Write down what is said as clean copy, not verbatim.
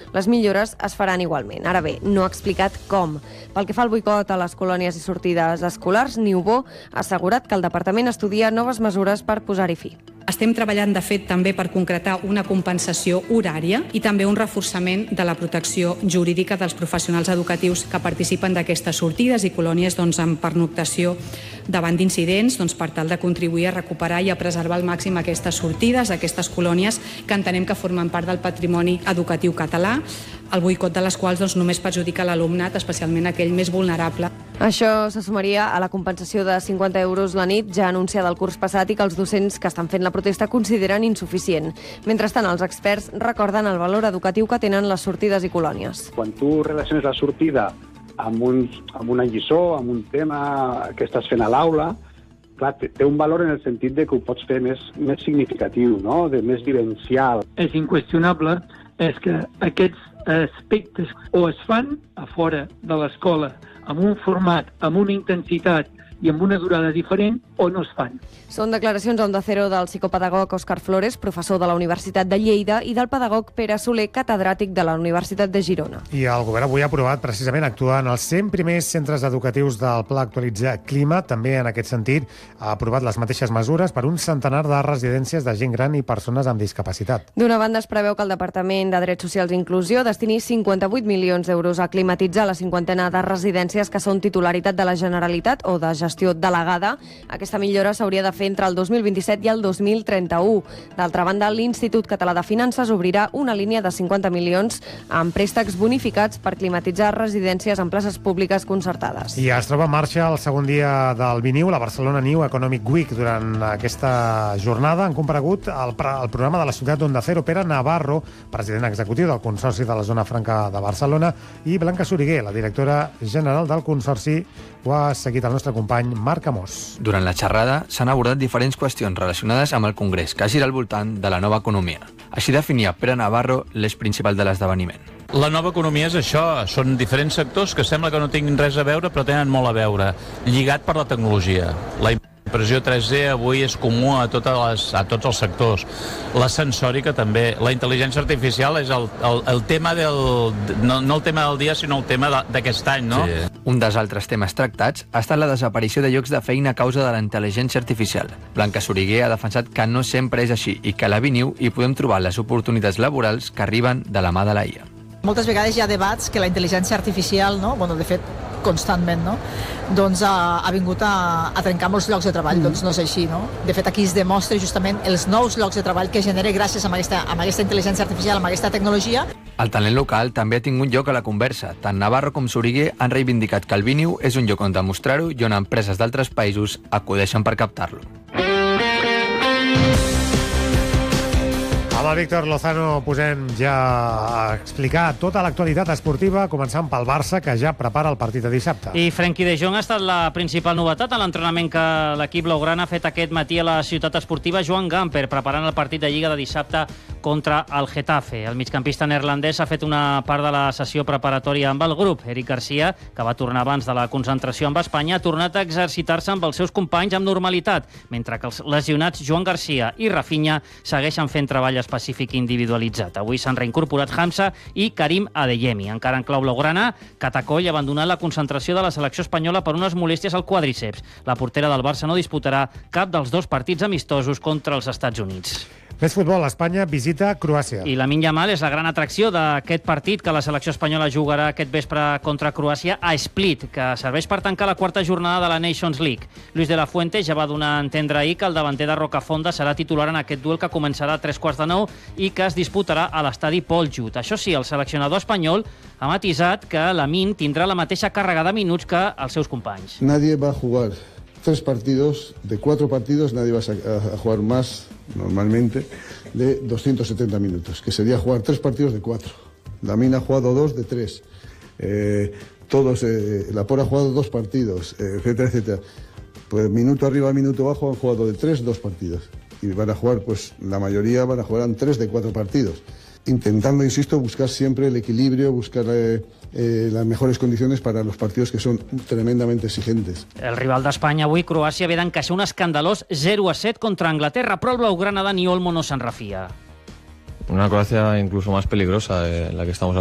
Les millores es faran igualment. Ara bé, no ha explicat com. Pel que fa al boicot a les colònies i sortides escolars, Niubó ha assegurat que el departament estudia noves mesures per posar-hi fi. Estem treballant, de fet, també per concretar una compensació horària i també un reforçament de la protecció jurídica dels professionals educatius que participen d'aquestes sortides i colònies amb pernoctació davant d'incidents, per tal de contribuir a recuperar i a preservar al màxim aquestes sortides, aquestes colònies que entenem que formen part del patrimoni educatiu català, el boicot de les quals només perjudica l'alumnat, especialment aquell més vulnerable. Això se sumaria a la compensació de 50 euros la nit ja anunciada el curs passat i que els docents que estan fent la protesta consideren insuficient. Mentrestant, els experts recorden el valor educatiu que tenen les sortides i colònies. Quan tu relaciones la sortida amb una lliçó, amb un tema que estàs fent a l'aula, clar, té un valor en el sentit de que ho pots fer més significatiu, no? De més vivencial. És inqüestionable és que aquests aspectes o es fan a fora de l'escola amb un format, amb una intensitat i amb una durada diferent, o no es fan. Són declaracions a Onda Cero del psicopedagog Òscar Flores, professor de la Universitat de Lleida, i del pedagog Pere Soler, catedràtic de la Universitat de Girona. I el govern avui ha aprovat precisament actuar en els 100 primers centres educatius del Pla Actualitzar Clima. També en aquest sentit ha aprovat les mateixes mesures per un centenar de residències de gent gran i persones amb discapacitat. D'una banda, es preveu que el Departament de Drets Socials i Inclusió destini 58 milions d'euros a climatitzar la cinquantena de residències que són titularitat de la Generalitat o de gestió delegada. Aquesta millora s'hauria de fer entre el 2027 i el 2031. D'altra banda, l'Institut Català de Finances obrirà una línia de 50 milions amb préstecs bonificats per climatitzar residències en places públiques concertades. I es troba en marxa el segon dia del Biniu, la Barcelona New Economic Week. Durant aquesta jornada han comparegut al programa de la ciutat d'Onda Cero Pere Navarro, president executiu del Consorci de la Zona Franca de Barcelona, i Blanca Soriguer, la directora general del Consorci. Ho ha seguit el nostre company Marc Amós. Durant la xerrada s'han abordat diferents qüestions relacionades amb el Congrés, que gira al voltant de la nova economia. Així definia Pere Navarro l'eix principal de l'esdeveniment. La nova economia és això, són diferents sectors que sembla que no tinguin res a veure, però tenen molt a veure, lligat per la tecnologia. La impressió 3D avui és comú a tots els sectors. La sensòrica també. La intel·ligència artificial és el tema no el tema del dia, sinó el tema d'aquest any, no? Sí. Un dels altres temes tractats ha estat la desaparició de llocs de feina a causa de la intel·ligència artificial. Blanca Soriguer ha defensat que no sempre és així i que a la Biniu hi podem trobar les oportunitats laborals que arriben de la mà de la IA. Moltes vegades hi ha debats que la intel·ligència artificial, de fet, constantment, ha vingut a trencar molts llocs de treball. Doncs no és així, no? De fet, aquí es demostra justament els nous llocs de treball que genera gràcies a aquesta intel·ligència artificial, a aquesta tecnologia. El talent local també ha tingut lloc a la conversa. Tant Navarro com Soriguer han reivindicat que el Biniu és un lloc on demostrar-ho i on empreses d'altres països acudeixen per captar-lo. Amb el Víctor Lozano posem ja a explicar tota l'actualitat esportiva, començant pel Barça, que ja prepara el partit de dissabte. I Frenkie de Jong ha estat la principal novetat a l'entrenament que l'equip blaugrana ha fet aquest matí a la ciutat esportiva Joan Gamper, preparant el partit de Lliga de dissabte contra el Getafe. El migcampista neerlandès ha fet una part de la sessió preparatòria amb el grup. Eric Garcia, que va tornar abans de la concentració amb Espanya, ha tornat a exercitar-se amb els seus companys amb normalitat, mentre que els lesionats Joan Garcia i Rafinha segueixen fent treball específic individualitzat. Avui s'han reincorporat Hamza i Karim Adeyemi. Encara en clau blaugrana, Catacoll ha abandonat la concentració de la selecció espanyola per unes molèsties al quàdriceps. La portera del Barça no disputarà cap dels dos partits amistosos contra els Estats Units. Més futbol, Espanya visita Croàcia. I Lamine Yamal és la gran atracció d'aquest partit que la selecció espanyola jugarà aquest vespre contra Croàcia a Split, que serveix per tancar la quarta jornada de la Nations League. Luis de la Fuente ja va donar a entendre ahir que el davanter de Rocafonda serà titular en aquest duel que començarà a 3:45 i que es disputarà a l'estadi Paul Jut. Això sí, el seleccionador espanyol ha matisat que Lamine tindrà la mateixa càrrega de minuts que els seus companys. Nadie va a jugar 3 partidos, de 4 partidos, nadie va a jugar más, normalmente, de 270 minutos, que sería jugar 3 partidos de 4. Lamine ha jugado 2 de 3. Laporte ha jugado 2 partidos, etcétera, etcétera. Pues minuto arriba, minuto abajo han jugado de 3, 2 partidos. Y van a jugar, pues la mayoría van a jugar en 3 de 4 partidos. Intentando, insisto, buscar siempre el equilibrio, buscar las mejores condiciones para los partidos que son tremendamente exigentes. El rival d'Espanya avui, Croàcia, ve d'encaixar un escandalós 0-7 contra Anglaterra, però el blaugrana Dani Olmo no se'n refia. Una Croacia incluso más peligrosa de la que estamos